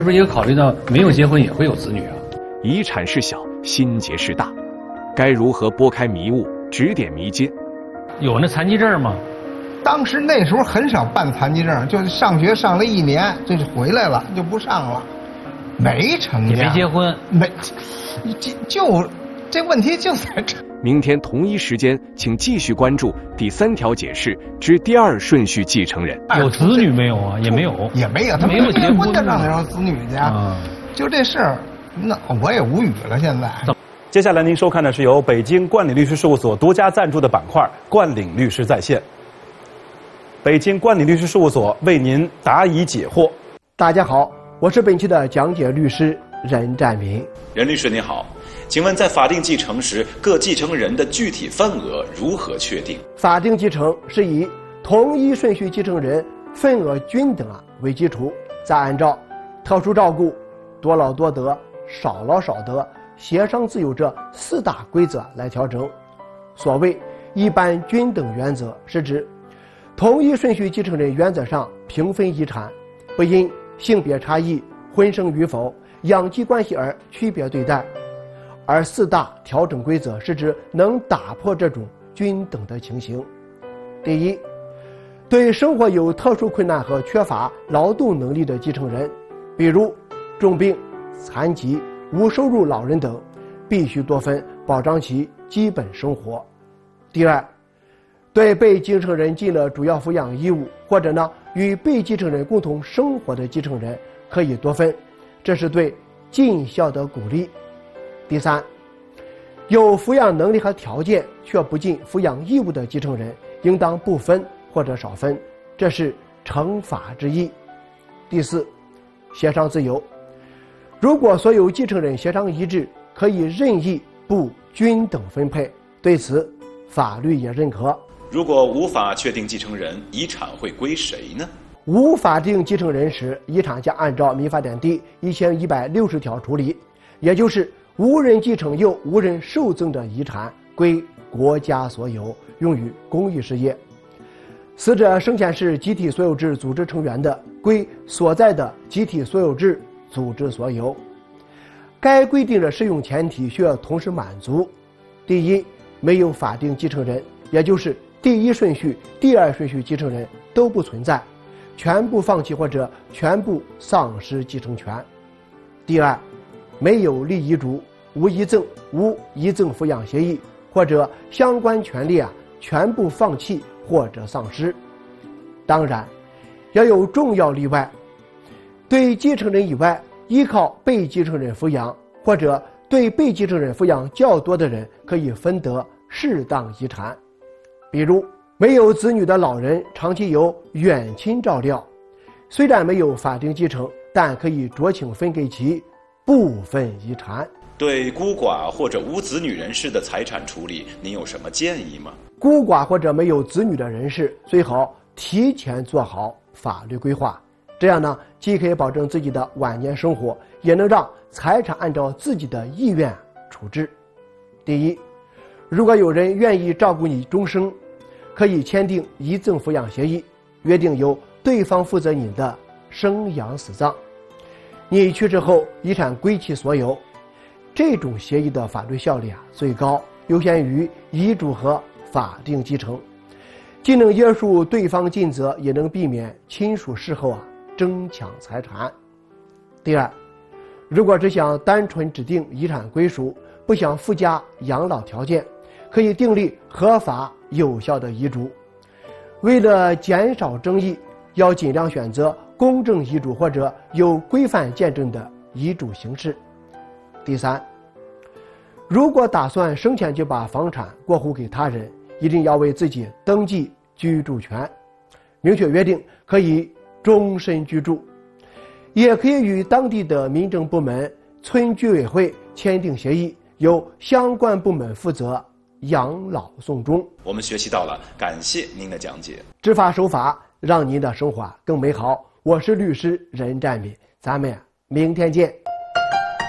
是不是也考虑到没有结婚也会有子女啊？ 遗产是小，心结是大，该如何拨开迷雾，指点迷津？ 有那残疾证吗？ 当时那时候很少办残疾证，就是上学上了1年，这就回来了，就不上了，没成家， 也没结婚， 就这问题就在这。 明天同一时间，请继续关注第3条解释之第2顺序继承人。 有子女没有啊？也没有， 他没有结婚的，让他有子女去啊。就这事儿，那我也无语了。现在， 接下来您收看的是由北京冠领律师事务所独家赞助的板块“冠领律师在线”。北京冠领律师事务所为您答疑解惑。 大家好，我是本期的讲解律师任占民。 任律师您好，请问在法定继承时，各继承人的具体份额如何确定？ 法定继承是以同一顺序继承人份额均等为基础，再按照特殊照顾、多劳多得、少劳少得、协商自由这4大规则来调整。所谓一般均等原则，是指同一顺序继承人原则上平分遗产，不因性别差异、婚生与否、养鸡关系而区别对待。而4大调整规则是指能打破这种均等的情形。第一，对生活有特殊困难和缺乏劳动能力的继承人，比如重病、残疾、无收入老人等，必须多分保障其基本生活。第二，对被继承人尽了主要抚养义务，或者与被继承人共同生活的继承人可以多分，这是对尽孝的鼓励。第三，有抚养能力和条件却不尽抚养义务的继承人，应当不分或者少分，这是惩罚之意。第四，协商自由，如果所有继承人协商一致，可以任意不均等分配，对此法律也认可。 如果无法确定继承人，遗产会归谁呢？ 无法定继承人时，遗产将按照民法典第1160条处理，也就是无人继承又无人受赠的遗产归国家所有，用于公益事业。死者生前是集体所有制组织成员的，归所在的集体所有制组织所有。该规定的适用前提需要同时满足：第一，没有法定继承人，也就是第1顺序、第2顺序继承人都不存在，全部放弃或者全部丧失继承权；第二，没有立遗嘱、无遗赠、无遗赠抚养协议，或者相关权利全部放弃或者丧失。当然，要有重要例外，对继承人以外依靠被继承人抚养，或者对被继承人抚养较多的人，可以分得适当遗产。比如没有子女的老人长期由远亲照料，虽然没有法定继承，但可以酌情分给其部分遗产。 对孤寡或者无子女人士的财产处理，您有什么建议吗？ 孤寡或者没有子女的人士，最好提前做好法律规划，这样既可以保证自己的晚年生活，也能让财产按照自己的意愿处置。第一，如果有人愿意照顾你终生，可以签订遗赠抚养协议，约定由对方负责你的生养死葬，你去世后遗产归其所有。这种协议的法律效力最高，优先于遗嘱和法定继承，既能约束对方尽责，也能避免亲属事后争抢财产。第二，如果只想单纯指定遗产归属，不想附加养老条件，可以订立合法有效的遗嘱。为了减少争议，要尽量选择公证遗嘱或者有规范见证的遗嘱形式。第三，如果打算生前就把房产过户给他人，一定要为自己登记居住权，明确约定可以终身居住，也可以与当地的民政部门、村居委会签订协议，由相关部门负责养老送终。 我们学习到了，感谢您的讲解。 知法守法，让您的生活更美好。我是律师任占民，咱们明天见。